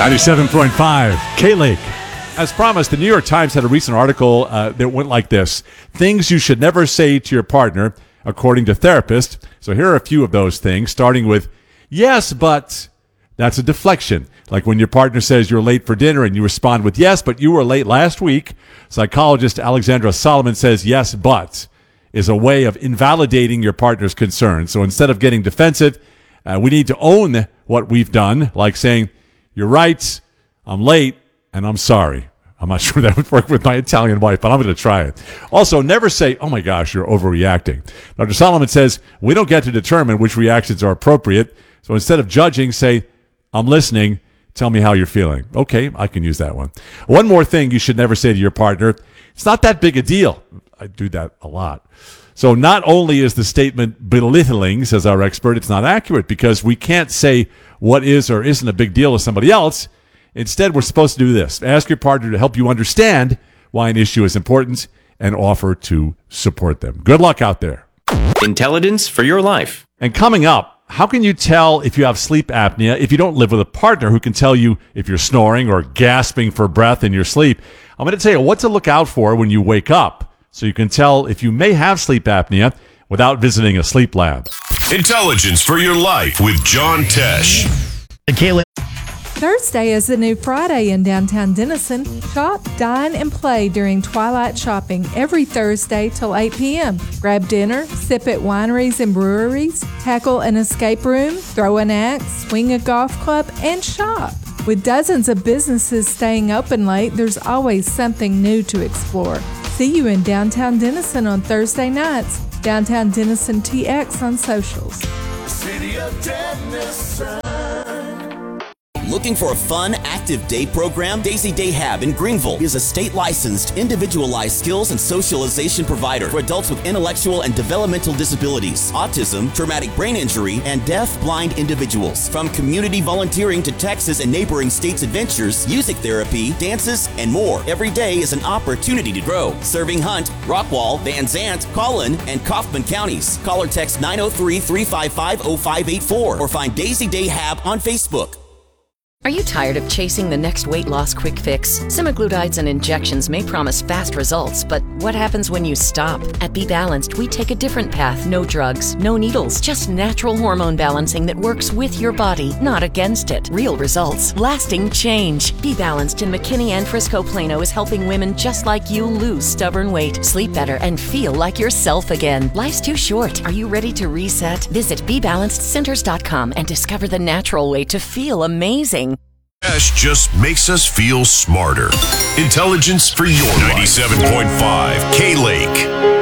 97.5, K-Lake. As promised, the New York Times had a recent article that went like this: things you should never say to your partner, according to therapists. So here are a few of those things, starting with, yes, but. That's a deflection. Like when your partner says you're late for dinner and you respond with, yes, but you were late last week. Psychologist Alexandra Solomon says, yes, but is a way of invalidating your partner's concerns. So instead of getting defensive, we need to own what we've done, like saying, you're right, I'm late, and I'm sorry. I'm not sure that would work with my Italian wife, but I'm going to try it. Also, never say, oh my gosh, you're overreacting. Dr. Solomon says, we don't get to determine which reactions are appropriate. So instead of judging, say, I'm listening. Tell me how you're feeling. Okay, I can use that one. One more thing you should never say to your partner. It's not that big a deal. I do that a lot. So not only is the statement belittling, says our expert, it's not accurate because we can't say what is or isn't a big deal to somebody else. Instead, we're supposed to do this. Ask your partner to help you understand why an issue is important and offer to support them. Good luck out there. Intelligence for your life. And coming up, how can you tell if you have sleep apnea if you don't live with a partner who can tell you if you're snoring or gasping for breath in your sleep? I'm going to tell you what to look out for when you wake up so you can tell if you may have sleep apnea without visiting a sleep lab. Intelligence for your life with John Tesh. Thursday is the new Friday in downtown Denison. Shop, dine, and play during twilight shopping every Thursday till 8 p.m. Grab dinner, sip at wineries and breweries, tackle an escape room, throw an axe, swing a golf club, and shop. With dozens of businesses staying open late, there's always something new to explore. See you in downtown Denison on Thursday nights. Downtown Denison TX on socials. City of Denison. Looking for a fun, active day program? Daisy Day Hab in Greenville is a state-licensed, individualized skills and socialization provider for adults with intellectual and developmental disabilities, autism, traumatic brain injury, and deaf-blind individuals. From community volunteering to Texas and neighboring states' adventures, music therapy, dances, and more, every day is an opportunity to grow. Serving Hunt, Rockwall, Van Zant, Collin, and Kaufman counties. Call or text 903-355-0584 or find Daisy Day Hab on Facebook. Are you tired of chasing the next weight loss quick fix? Semaglutides and injections may promise fast results, but what happens when you stop? At Be Balanced, we take a different path. No drugs, no needles, just natural hormone balancing that works with your body, not against it. Real results, lasting change. Be Balanced in McKinney and Frisco Plano is helping women just like you lose stubborn weight, sleep better, and feel like yourself again. Life's too short. Are you ready to reset? Visit BeBalancedCenters.com and discover the natural way to feel amazing. Tesh just makes us feel smarter. Intelligence for your 97.5 K-Lake.